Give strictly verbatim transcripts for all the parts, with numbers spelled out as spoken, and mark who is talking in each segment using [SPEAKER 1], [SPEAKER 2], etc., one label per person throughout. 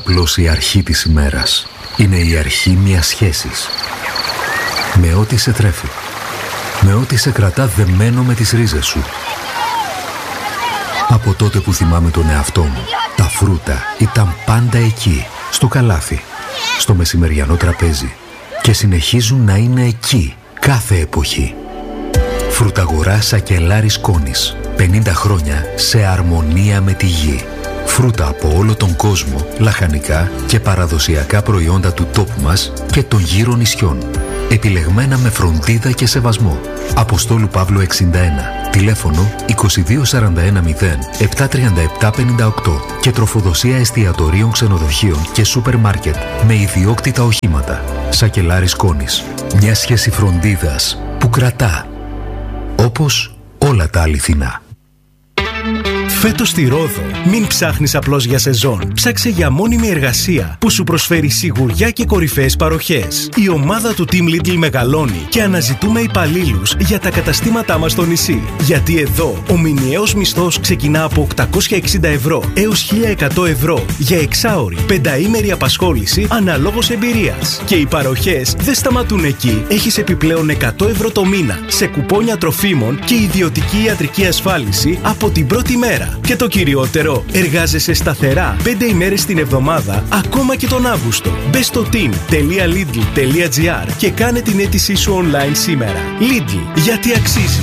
[SPEAKER 1] απλώς η αρχή της ημέρας. Είναι η αρχή μιας σχέσης. Με ό,τι σε τρέφει. Με ό,τι σε κρατά δεμένο με τις ρίζες σου. Από τότε που θυμάμαι τον εαυτό μου, τα φρούτα ήταν πάντα εκεί, στο καλάθι, στο μεσημεριανό τραπέζι. Και συνεχίζουν να είναι εκεί, κάθε εποχή. Φρουταγορά Σακελάρης Κόνης. πενήντα χρόνια σε αρμονία με τη γη. Φρούτα από όλο τον κόσμο, λαχανικά και παραδοσιακά προϊόντα του τόπου μας και των γύρω νησιών. Επιλεγμένα με φροντίδα και σεβασμό. Αποστόλου Παύλου εξήντα ένα. Τηλέφωνο είκοσι δύο σαράντα ένα μηδέν επτά τριάντα επτά πενήντα οκτώ και τροφοδοσία εστιατορίων, ξενοδοχείων και σούπερ μάρκετ με ιδιόκτητα οχήματα. Σακελάρης Κόνης. Μια σχέση φροντίδας που κρατά. Όπως όλα τα αληθινά.
[SPEAKER 2] Φέτος στη Ρόδο, μην ψάχνεις απλώς για σεζόν. Ψάξε για μόνιμη εργασία που σου προσφέρει σιγουριά και κορυφαίες παροχές. Η ομάδα του Team Lidl μεγαλώνει και αναζητούμε υπαλλήλους για τα καταστήματά μας στο νησί. Γιατί εδώ ο μηνιαίος μισθός ξεκινά από οκτακόσια εξήντα ευρώ έως χίλια εκατό ευρώ για εξάωρη, πενταήμερη απασχόληση αναλόγως εμπειρίας. Και οι παροχές δεν σταματούν εκεί. Έχεις επιπλέον εκατό ευρώ το μήνα σε κουπόνια τροφίμων και ιδιωτική ιατρική ασφάλιση από την πρώτη μέρα. Και το κυριότερο, εργάζεσαι σταθερά πέντε ημέρες την εβδομάδα, ακόμα και τον Αύγουστο. Μπες στο team τελεία lidl τελεία gr και κάνε την αίτησή σου online σήμερα. Lidl, γιατί αξίζει.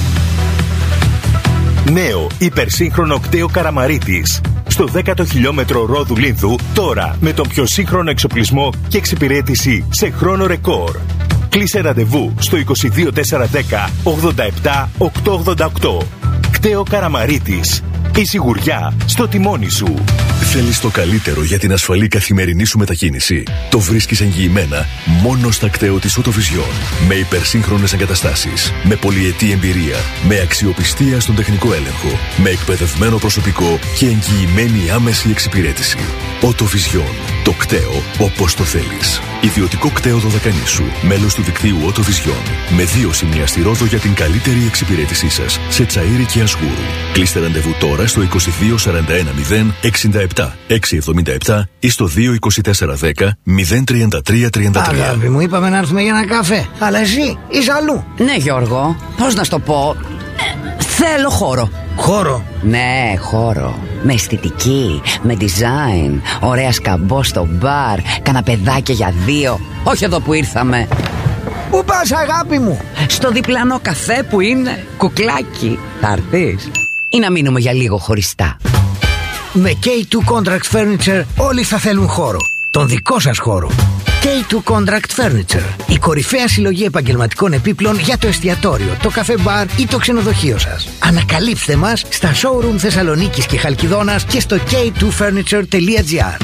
[SPEAKER 3] Νέο υπερσύγχρονο κτέο Καραμαρίτης. Στο δέκατο χιλιόμετρο Ρόδου Λίνδου, τώρα με τον πιο σύγχρονο εξοπλισμό και εξυπηρέτηση σε χρόνο ρεκόρ. Κλείσε ραντεβού στο είκοσι δύο τετρακόσια δέκα ογδόντα επτά οκτακόσια ογδόντα οκτώ. Κτέο Καραμαρίτης. Η σιγουριά στο τιμόνι σου.
[SPEAKER 4] Θέλεις το καλύτερο για την ασφαλή καθημερινή σου μετακίνηση? Το βρίσκεις εγγυημένα μόνο στα κτέο της Autovision. Με υπερσύγχρονες εγκαταστάσεις, με πολυετή εμπειρία, με αξιοπιστία στον τεχνικό έλεγχο, με εκπαιδευμένο προσωπικό και εγγυημένη άμεση εξυπηρέτηση. Autovision. Το κτέο όπως το θέλεις. Ιδιωτικό κτέο Δωδεκανήσου. Μέλος του δικτύου Autovision. Με δύο σημεία στη Ρόδο για την καλύτερη εξυπηρέτησή σας σε Τσαΐρι και Ασγούρου. Κλείστε ραντεβού τώρα στο είκοσι δύο σαράντα ένα μηδέν εξήντα επτά εξακόσια εβδομήντα επτά ή στο δύο είκοσι τέσσερα δέκα μηδέν τριάντα τρία τριάντα τρία.
[SPEAKER 5] Αγάπη μου, είπαμε να έρθουμε για ένα καφέ. Αλλά εσύ είσαι αλλού.
[SPEAKER 6] Ναι, Γιώργο, πώς να σου το πω. Ε, θέλω χώρο.
[SPEAKER 5] Χώρο?
[SPEAKER 6] Ναι, χώρο. Με αισθητική, με design. Ωραία σκαμπό στο μπαρ. Καναπεδάκια για δύο. Όχι εδώ που ήρθαμε.
[SPEAKER 5] Πού πας, αγάπη μου?
[SPEAKER 6] Στο διπλανό καφέ που είναι κουκλάκι. Θα έρθεις ή να μείνουμε για λίγο χωριστά?
[SPEAKER 5] Με κέι τού Contract Furniture όλοι θα θέλουν χώρο. Τον δικό σας χώρο. κέι τού Contract Furniture. Η κορυφαία συλλογή επαγγελματικών επίπλων για το εστιατόριο, το καφέ μπαρ ή το ξενοδοχείο σας. Ανακαλύψτε μας στα showroom Θεσσαλονίκης και Χαλκιδόνας και στο κέι τού φέρνιτσερ τελεία gr.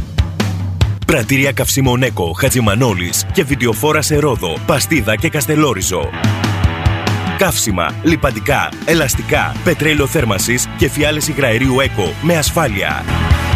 [SPEAKER 3] Πρατήρια καυσίμων Έκο, Χατζημανόλης και βιντεοφόρα σε Ρόδο, Παστίδα και Καστελόριζο. Καύσιμα, λιπαντικά, ελαστικά, πετρέλαιο θέρμανσης και φιάλες υγραερίου Έκο με ασφάλεια.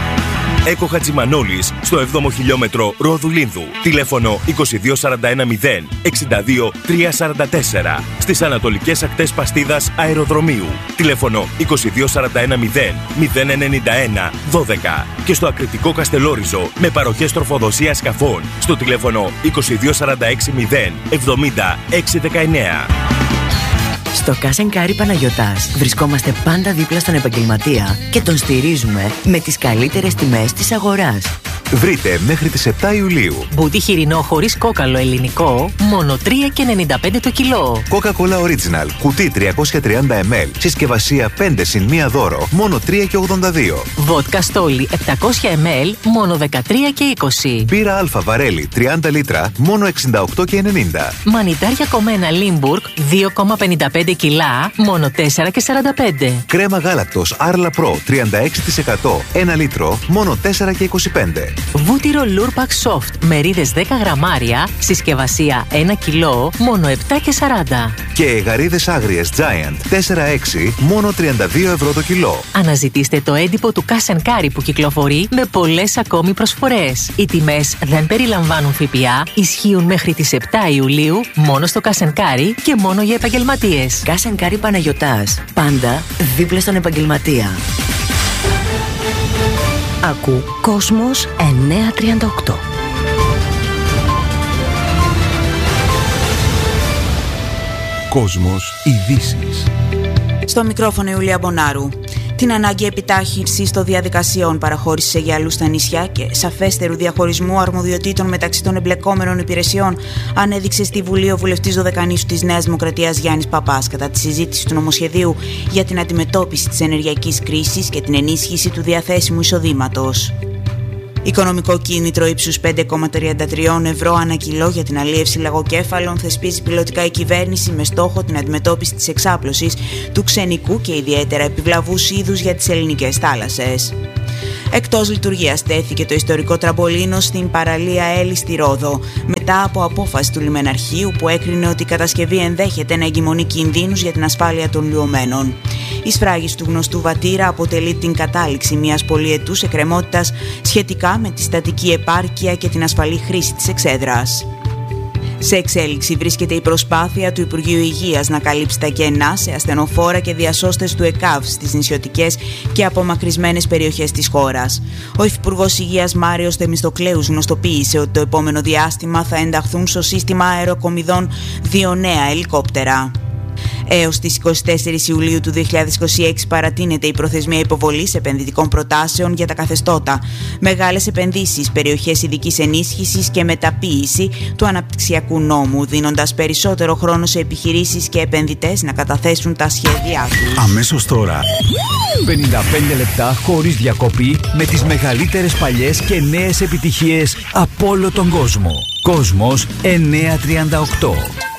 [SPEAKER 3] Έκο Χατζημανόλης στο έβδομο χιλιόμετρο Ρόδου Λίνδου. Τηλέφωνο είκοσι δύο σαράντα ένα μηδέν εξήντα δύο τριακόσια σαράντα τέσσερα. Στις ανατολικές ακτές Παστίδας Αεροδρομίου. Τηλέφωνο είκοσι δύο σαράντα ένα μηδέν μηδέν ενενήντα ένα δώδεκα. Και στο Ακριτικό Καστελόριζο με παροχές τροφοδοσίας σκαφών στο τηλέφωνο είκοσι δύο σαράντα έξι μηδέν εβδομήντα έξι δεκαεννέα.
[SPEAKER 7] Στο Cash and Carry Παναγιωτάς βρισκόμαστε πάντα δίπλα στον επαγγελματία και τον στηρίζουμε με τις καλύτερες τιμές της αγοράς.
[SPEAKER 3] Βρείτε μέχρι τις επτά Ιουλίου
[SPEAKER 8] μπούτι χοιρινό χωρίς κόκαλο ελληνικό, μόνο τρία και ενενήντα πέντε το κιλό.
[SPEAKER 3] Coca-Cola Original, κουτί τριακόσια τριάντα μιλιλίτρα, συσκευασία πέντε συν ένα δώρο, μόνο τρία και ογδόντα δύο.
[SPEAKER 8] Βότκα Στόλι επτακόσια μιλιλίτρα, μόνο δεκατρία και είκοσι.
[SPEAKER 3] Μπύρα Αλφα Βαρέλι τριάντα λίτρα, μόνο εξήντα οκτώ και ενενήντα.
[SPEAKER 8] Μανιτάρια κομμένα Λίμπουργκ δύο κόμμα πενήντα πέντε κιλά, μόνο τέσσερα και σαράντα πέντε.
[SPEAKER 3] Κρέμα γάλακτος Arla Pro τριάντα έξι τοις εκατό, ένα λίτρο, μόνο τέσσερα και είκοσι πέντε.
[SPEAKER 8] Βούτυρο Λούρπακ Soft, μερίδες δέκα γραμμάρια, συσκευασία ένα κιλό, μόνο επτά και σαράντα.
[SPEAKER 3] Και γαρίδες άγριες Giant τέσσερα έξι, μόνο τριάντα δύο ευρώ το κιλό.
[SPEAKER 8] Αναζητήστε το έντυπο του Cash and Carry που κυκλοφορεί με πολλές ακόμη προσφορές. Οι τιμές δεν περιλαμβάνουν ΦΠΑ, ισχύουν μέχρι τις επτά Ιουλίου, μόνο στο Cash and Carry και μόνο για επαγγελματίες.
[SPEAKER 7] Cash and Carry Παναγιωτάς, πάντα δίπλα στον επαγγελματία.
[SPEAKER 9] Άκου Κόσμος εννιακόσια τριάντα οκτώ.
[SPEAKER 10] Κόσμος ειδήσεις.
[SPEAKER 11] Στο μικρόφωνο Ιουλία Μπονάρου. Την ανάγκη επιτάχυνσης των διαδικασιών παραχώρησης Αιγιαλού στα νησιά και σαφέστερου διαχωρισμού αρμοδιοτήτων μεταξύ των εμπλεκόμενων υπηρεσιών ανέδειξε στη Βουλή ο βουλευτής Δωδεκανήσου της Νέας Δημοκρατίας Γιάννης Παπάς κατά τη συζήτηση του νομοσχεδίου για την αντιμετώπιση της ενεργειακής κρίσης και την ενίσχυση του διαθέσιμου εισοδήματος. Οικονομικό κίνητρο ύψους πέντε κόμμα τριάντα τρία ευρώ ανά κιλό για την αλίευση λαγοκέφαλων θεσπίζει πιλωτικά η κυβέρνηση με στόχο την αντιμετώπιση της εξάπλωσης του ξενικού και ιδιαίτερα επιβλαβούς είδους για τις ελληνικές θάλασσες. Εκτός λειτουργίας τέθηκε το ιστορικό τραμπολίνο στην παραλία Έλλη στη Ρόδο, μετά από απόφαση του λιμεναρχείου που έκρινε ότι η κατασκευή ενδέχεται να εγκυμονεί κινδύνους για την ασφάλεια των λιωμένων. Η σφράγιση του γνωστού βατήρα αποτελεί την κατάληξη μιας πολυετούς εκκρεμότητας σχετικά με τη στατική επάρκεια και την ασφαλή χρήση της εξέδρας. Σε εξέλιξη βρίσκεται η προσπάθεια του Υπουργείου Υγείας να καλύψει τα κενά σε ασθενοφόρα και διασώστες του ΕΚΑΒ στις νησιωτικές και απομακρυσμένες περιοχές της χώρας. Ο Υφυπουργός Υγείας Μάριος Θεμιστοκλέους γνωστοποίησε ότι το επόμενο διάστημα θα ενταχθούν στο σύστημα αεροκομιδών δύο νέα ελικόπτερα. Έως τις εικοστή τέταρτη Ιουλίου του δύο χιλιάδες είκοσι έξι παρατείνεται η προθεσμία υποβολής επενδυτικών προτάσεων για τα καθεστώτα, μεγάλες επενδύσεις, περιοχές ειδικής ενίσχυσης και μεταποίηση του αναπτυξιακού νόμου, δίνοντας περισσότερο χρόνο σε επιχειρήσεις και επενδυτές να καταθέσουν τα σχέδιά τους.
[SPEAKER 12] Αμέσως τώρα, πενήντα πέντε λεπτά χωρίς διακοπή με τις μεγαλύτερες παλιές και νέες επιτυχίες από όλο τον κόσμο. Κόσμος εννιακόσια τριάντα οκτώ.